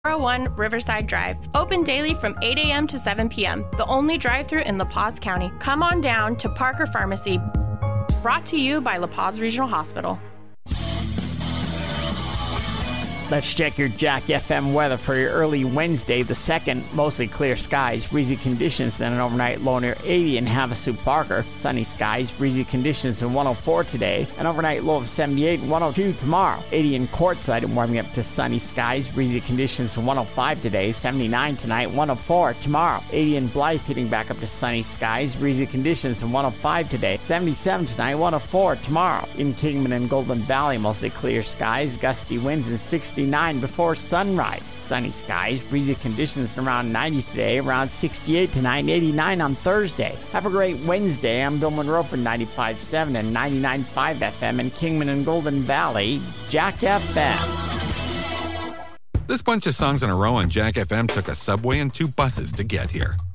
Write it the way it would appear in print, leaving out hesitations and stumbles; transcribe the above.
401 Riverside Drive. Open daily from 8 a.m. to 7 p.m. The only drive-thru in La Paz County. Come on down to Parker Pharmacy. Brought to you by La Paz Regional Hospital. Let's check your Jack FM weather for your early Wednesday, the 2nd. Mostly clear skies, breezy conditions, and an overnight low near 80 in Havasu, Parker. Sunny skies, breezy conditions, and 104 today. An overnight low of 78 and 102 tomorrow. 80 in Quartzsite and warming up to sunny skies, breezy conditions, and 105 today. 79 tonight, 104 tomorrow. 80 in Blythe, hitting back up to sunny skies, breezy conditions, and 105 today. 77 tonight, 104 tomorrow. In Kingman and Golden Valley, mostly clear skies, gusty winds, and 69 before sunrise. Sunny skies, breezy conditions, and around 90 today, around 68 tonight, 89 on Thursday. Have a great Wednesday. I'm Bill Monroe for 95.7 and 99.5 FM in Kingman and Golden Valley, Jack FM. This bunch of songs in a row on Jack FM took a subway and 2 buses to get here.